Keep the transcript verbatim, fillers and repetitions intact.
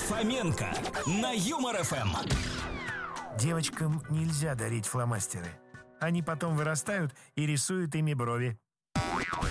Фоменко на Юмор ФМ. Девочкам нельзя дарить фломастеры. Они потом вырастают и рисуют ими брови.